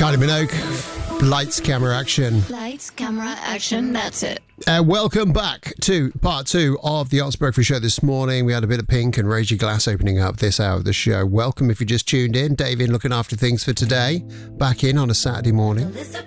Kylie Minogue, lights, camera, action. Lights, camera, action, that's it. Welcome back to part 2 of the Arts Breakfast Show this morning. We had a bit of Pink and Raise Your Glass opening up this hour of the show. Welcome if you just tuned in. Dave in looking after things for today. Back in on a Saturday morning.